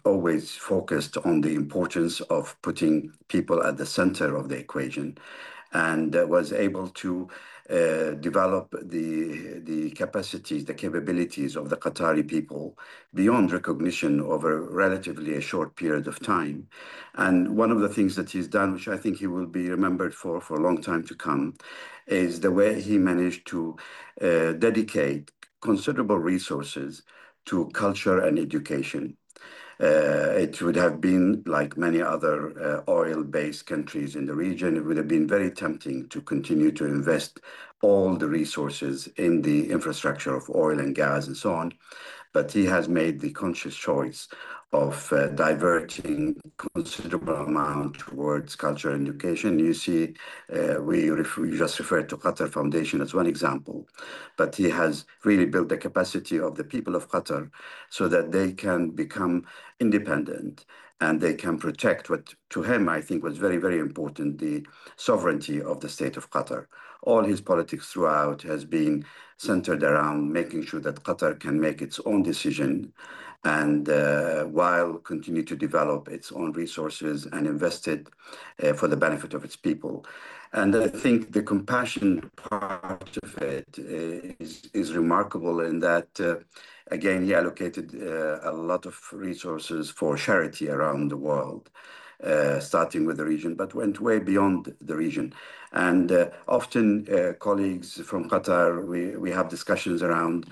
always focused on the importance of putting people at the center of the equation, and was able to develop the capacities, the capabilities of the Qatari people beyond recognition over relatively a short period of time. And one of the things that he's done, which I think he will be remembered for a long time to come, is the way he managed to dedicate considerable resources to culture and education. It would have been, like many other oil-based countries in the region, it would have been very tempting to continue to invest all the resources in the infrastructure of oil and gas and so on. But he has made the conscious choice of diverting considerable amount towards culture and education. You see, we just referred to Qatar Foundation as one example, but he has really built the capacity of the people of Qatar so that they can become independent and they can protect what, to him, I think was very, very important, the sovereignty of the state of Qatar. All his politics throughout has been centered around making sure that Qatar can make its own decision and while continue to develop its own resources and invest it for the benefit of its people. And I think the compassion part of it is remarkable in that, again, he allocated a lot of resources for charity around the world. Starting with the region, but went way beyond the region. And often colleagues from Qatar, we have discussions around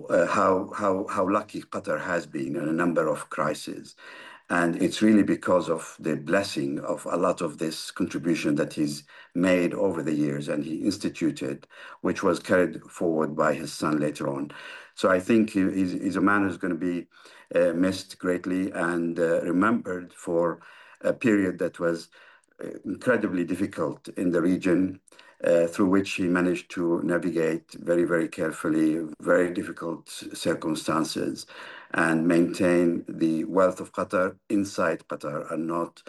how lucky Qatar has been in a number of crises. And it's really because of the blessing of a lot of this contribution that he's made over the years and he instituted, which was carried forward by his son later on. So I think he's a man who's going to be missed greatly and remembered for a period that was incredibly difficult in the region, through which he managed to navigate very, very carefully, very difficult circumstances, and maintain the wealth of Qatar inside Qatar and not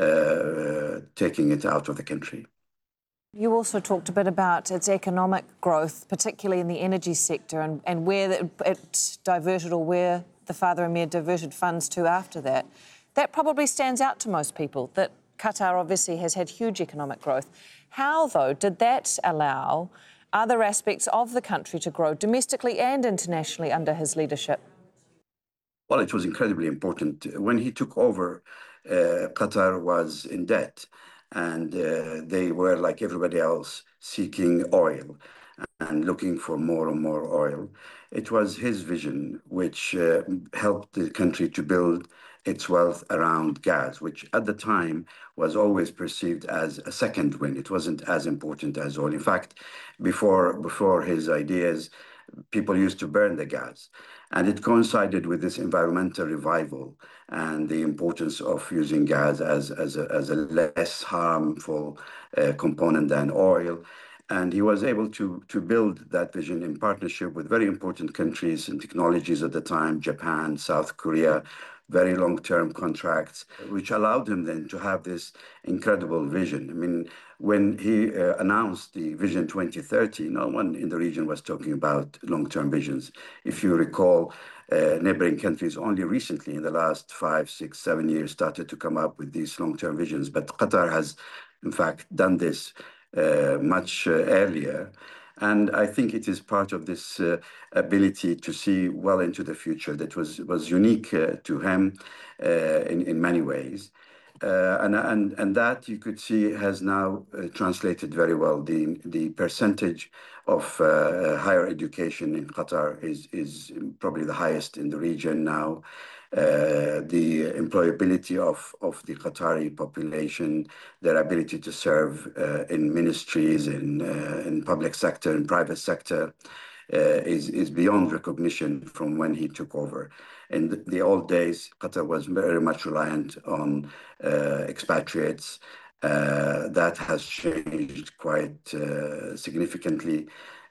taking it out of the country. You also talked a bit about its economic growth, particularly in the energy sector, and where it diverted, or where the father Emir diverted funds to after that. That probably stands out to most people, that Qatar obviously has had huge economic growth. How, though, did that allow other aspects of the country to grow domestically and internationally under his leadership? Well, it was incredibly important. When he took over, Qatar was in debt, and they were, like everybody else, seeking oil and looking for more and more oil. It was his vision which helped the country to build its wealth around gas, which at the time was always perceived as a second wind. It wasn't as important as oil. In fact, before his ideas, people used to burn the gas. And it coincided with this environmental revival and the importance of using gas as a less harmful component than oil. And he was able to build that vision in partnership with very important countries and technologies at the time, Japan, South Korea, very long-term contracts, which allowed him then to have this incredible vision. I mean, when he announced the Vision 2030, no one in the region was talking about long-term visions. If you recall, neighboring countries only recently, in the last 5, 6, 7 years, started to come up with these long-term visions. But Qatar has, in fact, done this much earlier. And I think it is part of this ability to see well into the future that was unique to him in many ways. And that you could see has now translated very well. The percentage of higher education in Qatar is probably the highest in the region now. The employability of the Qatari population, their ability to serve in ministries, in public sector, in private sector, is beyond recognition from when he took over. In the old days, Qatar was very much reliant on expatriates. That has changed quite significantly.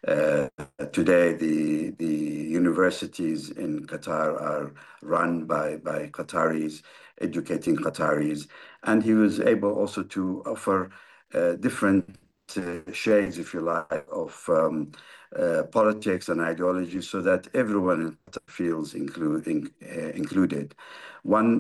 Today, the universities in Qatar are run by Qataris, educating Qataris, and he was able also to offer different shades, if you like, of politics and ideology so that everyone feels included. One